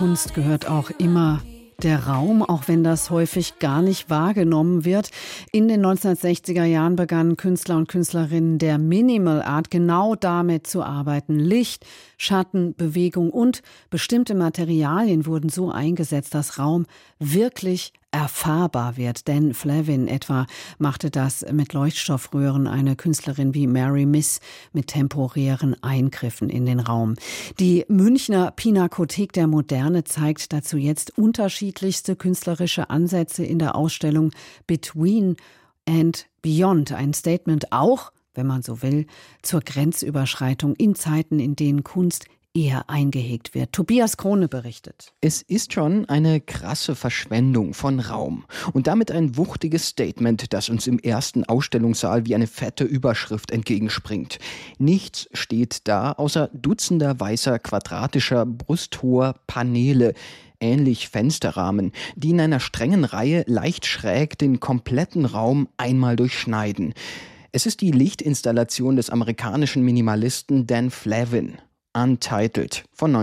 Kunst gehört auch immer der Raum, auch wenn das häufig gar nicht wahrgenommen wird. In den 1960er Jahren begannen Künstler und Künstlerinnen der Minimal Art genau damit zu arbeiten. Licht, Schatten, Bewegung und bestimmte Materialien wurden so eingesetzt, dass Raum wirklich erfahrbar wird. Dan Flavin etwa machte das mit Leuchtstoffröhren, eine Künstlerin wie Mary Miss mit temporären Eingriffen in den Raum. Die Münchner Pinakothek der Moderne zeigt dazu jetzt unterschiedlichste künstlerische Ansätze in der Ausstellung Between and Beyond. Ein Statement auch, wenn man so will, zur Grenzüberschreitung in Zeiten, in denen Kunst eher eingehegt wird. Tobias Krone berichtet. Es ist schon eine krasse Verschwendung von Raum und damit ein wuchtiges Statement, das uns im ersten Ausstellungssaal wie eine fette Überschrift entgegenspringt. Nichts steht da außer dutzender weißer, quadratischer, brusthoher Paneele, ähnlich Fensterrahmen, die in einer strengen Reihe leicht schräg den kompletten Raum einmal durchschneiden. Es ist die Lichtinstallation des amerikanischen Minimalisten Dan Flavin. Untitled von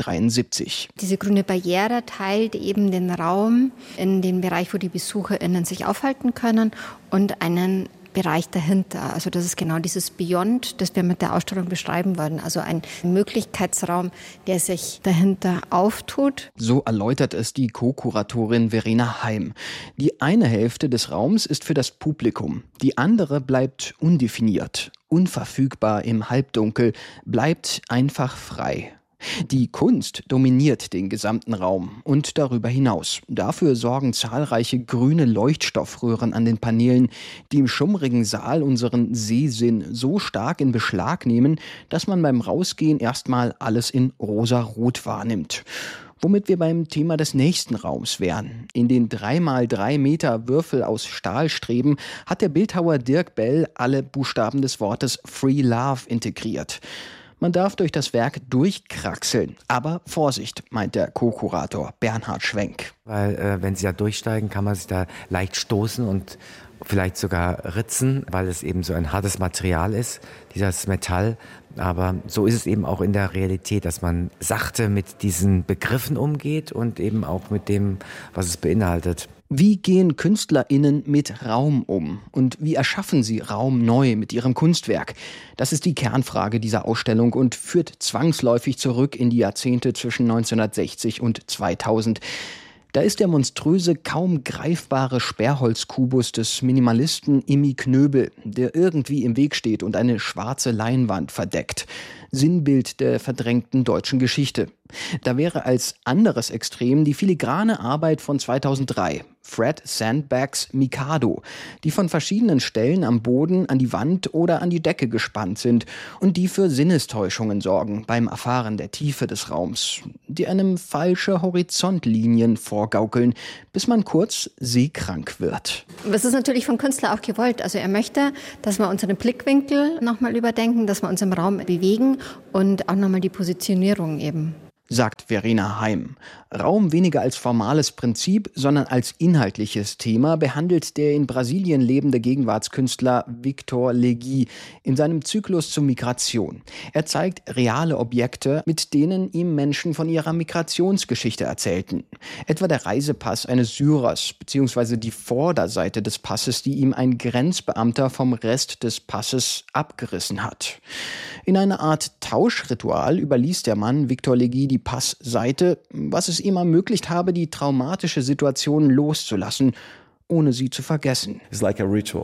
1973. Diese grüne Barriere teilt eben den Raum in den Bereich, wo die BesucherInnen sich aufhalten können, und einen Bereich dahinter. Also das ist genau dieses Beyond, das wir mit der Ausstellung beschreiben wollen. Also ein Möglichkeitsraum, der sich dahinter auftut. So erläutert es die Co-Kuratorin Verena Heim. Die eine Hälfte des Raums ist für das Publikum, die andere bleibt undefiniert, unverfügbar im Halbdunkel, bleibt einfach frei. Die Kunst dominiert den gesamten Raum und darüber hinaus. Dafür sorgen zahlreiche grüne Leuchtstoffröhren an den Paneelen, die im schummrigen Saal unseren Sehsinn so stark in Beschlag nehmen, dass man beim Rausgehen erstmal alles in rosa-rot wahrnimmt. Womit wir beim Thema des nächsten Raums wären. In den 3x3 Meter Würfel aus Stahlstreben hat der Bildhauer Dirk Bell alle Buchstaben des Wortes Free Love integriert. Man darf durch das Werk durchkraxeln. Aber Vorsicht, meint der Co-Kurator Bernhard Schwenk. Weil wenn Sie da durchsteigen, kann man sich da leicht stoßen und vielleicht sogar ritzen, weil es eben so ein hartes Material ist, dieses Metall. Aber so ist es eben auch in der Realität, dass man sachte mit diesen Begriffen umgeht und eben auch mit dem, was es beinhaltet. Wie gehen KünstlerInnen mit Raum um? Und wie erschaffen sie Raum neu mit ihrem Kunstwerk? Das ist die Kernfrage dieser Ausstellung und führt zwangsläufig zurück in die Jahrzehnte zwischen 1960 und 2000. Da ist der monströse, kaum greifbare Sperrholzkubus des Minimalisten Immi Knöbel, der irgendwie im Weg steht und eine schwarze Leinwand verdeckt. Sinnbild der verdrängten deutschen Geschichte. Da wäre als anderes Extrem die filigrane Arbeit von 2003, Fred Sandbacks Mikado, die von verschiedenen Stellen am Boden, an die Wand oder an die Decke gespannt sind und die für Sinnestäuschungen sorgen beim Erfahren der Tiefe des Raums, die einem falsche Horizontlinien vorgaukeln, bis man kurz seekrank wird. Das ist natürlich vom Künstler auch gewollt. Also er möchte, dass wir unseren Blickwinkel nochmal überdenken, dass wir uns im Raum bewegen und auch nochmal die Positionierung eben. Sagt Verena Heim. Raum weniger als formales Prinzip, sondern als inhaltliches Thema behandelt der in Brasilien lebende Gegenwartskünstler Victor Legui in seinem Zyklus zur Migration. Er zeigt reale Objekte, mit denen ihm Menschen von ihrer Migrationsgeschichte erzählten. Etwa der Reisepass eines Syrers bzw. die Vorderseite des Passes, die ihm ein Grenzbeamter vom Rest des Passes abgerissen hat. In einer Art Tauschritual überließ der Mann Victor Legui die Passseite, was es ihm ermöglicht habe, die traumatische Situation loszulassen, ohne sie zu vergessen. It's like a ritual,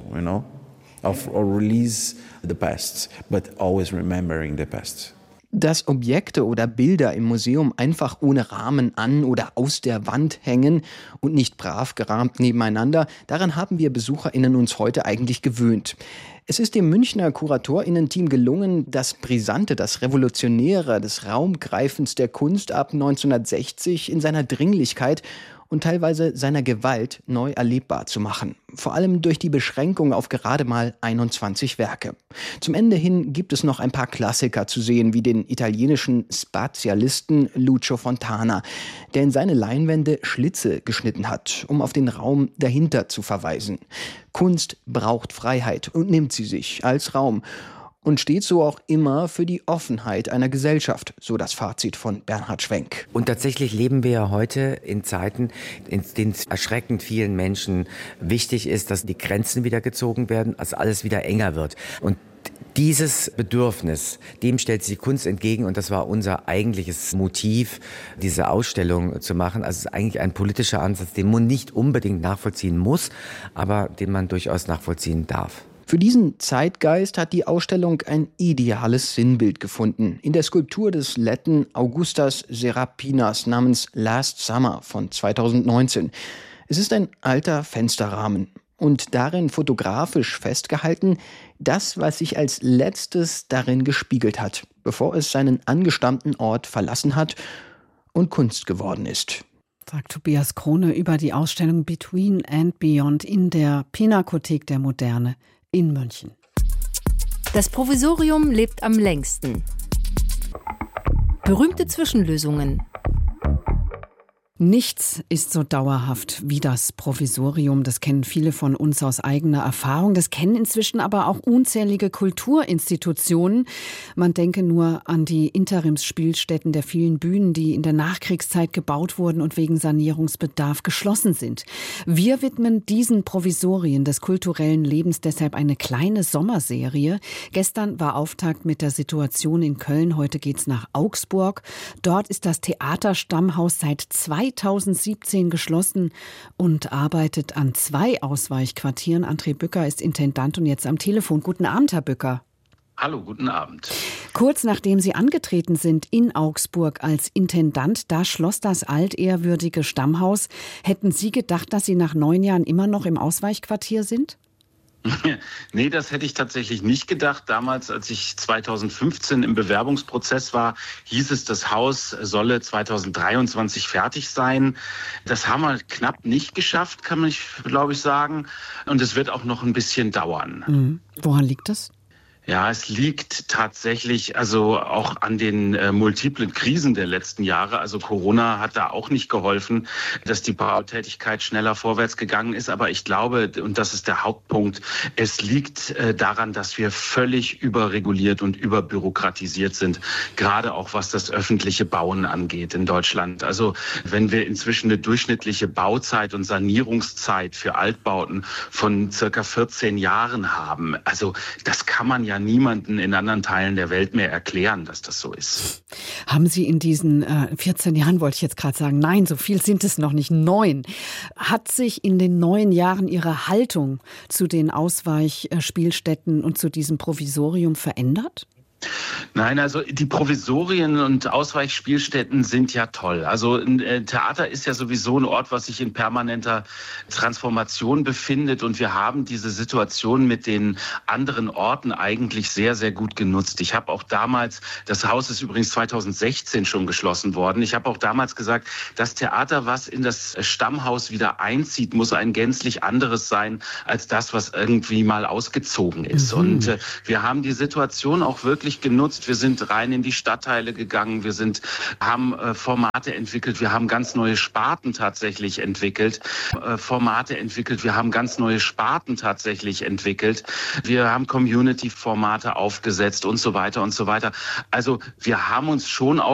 of release the past, but always remembering the past. Dass Objekte oder Bilder im Museum einfach ohne Rahmen an oder aus der Wand hängen und nicht brav gerahmt nebeneinander, daran haben wir BesucherInnen uns heute eigentlich gewöhnt. Es ist dem Münchner KuratorInnen-Team gelungen, das Brisante, das Revolutionäre des Raumgreifens der Kunst ab 1960 in seiner Dringlichkeit und teilweise seiner Gewalt neu erlebbar zu machen. Vor allem durch die Beschränkung auf gerade mal 21 Werke. Zum Ende hin gibt es noch ein paar Klassiker zu sehen, wie den italienischen Spazialisten Lucio Fontana, der in seine Leinwände Schlitze geschnitten hat, um auf den Raum dahinter zu verweisen. Kunst braucht Freiheit und nimmt sie sich als Raum. und steht so auch immer für die Offenheit einer Gesellschaft, so das Fazit von Bernhard Schwenk. Und tatsächlich leben wir ja heute in Zeiten, in denen es erschreckend vielen Menschen wichtig ist, dass die Grenzen wieder gezogen werden, dass alles wieder enger wird. Und dieses Bedürfnis, dem stellt sich die Kunst entgegen und das war unser eigentliches Motiv, diese Ausstellung zu machen. Also es ist eigentlich ein politischer Ansatz, den man nicht unbedingt nachvollziehen muss, aber den man durchaus nachvollziehen darf. Für diesen Zeitgeist hat die Ausstellung ein ideales Sinnbild gefunden. In der Skulptur des Letten Augustas Serapinas namens Last Summer von 2019. Es ist ein alter Fensterrahmen und darin fotografisch festgehalten, das, was sich als letztes darin gespiegelt hat, bevor es seinen angestammten Ort verlassen hat und Kunst geworden ist. Sagt Tobias Krone über die Ausstellung Between and Beyond in der Pinakothek der Moderne in München. Das Provisorium lebt am längsten. Berühmte Zwischenlösungen. Nichts ist so dauerhaft wie das Provisorium. Das kennen viele von uns aus eigener Erfahrung. Das kennen inzwischen aber auch unzählige Kulturinstitutionen. Man denke nur an die Interimsspielstätten der vielen Bühnen, die in der Nachkriegszeit gebaut wurden und wegen Sanierungsbedarf geschlossen sind. Wir widmen diesen Provisorien des kulturellen Lebens deshalb eine kleine Sommerserie. Gestern war Auftakt mit der Situation in Köln. Heute geht's nach Augsburg. Dort ist das Theaterstammhaus seit 2017 geschlossen und arbeitet an 2 Ausweichquartieren. André Bücker ist Intendant und jetzt am Telefon. Guten Abend, Herr Bücker. Hallo, guten Abend. Kurz nachdem Sie angetreten sind in Augsburg als Intendant, da schloss das altehrwürdige Stammhaus. Hätten Sie gedacht, dass Sie nach 9 Jahren immer noch im Ausweichquartier sind? Nee, das hätte ich tatsächlich nicht gedacht. Damals, als ich 2015 im Bewerbungsprozess war, hieß es, das Haus solle 2023 fertig sein. Das haben wir knapp nicht geschafft, kann man, glaube ich, sagen. Und es wird auch noch ein bisschen dauern. Woran liegt das? Ja, es liegt tatsächlich also auch an den multiplen Krisen der letzten Jahre. Also Corona hat da auch nicht geholfen, dass die Bautätigkeit schneller vorwärts gegangen ist. Aber ich glaube, und das ist der Hauptpunkt, es liegt daran, dass wir völlig überreguliert und überbürokratisiert sind. Gerade auch was das öffentliche Bauen angeht in Deutschland. Also wenn wir inzwischen eine durchschnittliche Bauzeit und Sanierungszeit für Altbauten von circa 14 Jahren haben. Also das kann man ja niemanden in anderen Teilen der Welt mehr erklären, dass das so ist. Haben Sie in diesen 14 Jahren, wollte ich jetzt gerade sagen, nein, so viel sind es noch nicht, 9. Hat sich in den 9 Jahren Ihre Haltung zu den Ausweichspielstätten und zu diesem Provisorium verändert? Nein, also die Provisorien und Ausweichspielstätten sind ja toll. Also ein Theater ist ja sowieso ein Ort, was sich in permanenter Transformation befindet. Und wir haben diese Situation mit den anderen Orten eigentlich sehr, sehr gut genutzt. Ich habe auch damals, das Haus ist übrigens 2016 schon geschlossen worden, ich habe auch damals gesagt, das Theater, was in das Stammhaus wieder einzieht, muss ein gänzlich anderes sein als das, was irgendwie mal ausgezogen ist. Und wir haben die Situation auch wirklich genutzt. Wir sind rein in die Stadtteile gegangen. Wir haben Formate entwickelt. Wir haben ganz neue Sparten tatsächlich entwickelt. Wir haben Community-Formate aufgesetzt und so weiter und so weiter. Also wir haben uns schon auch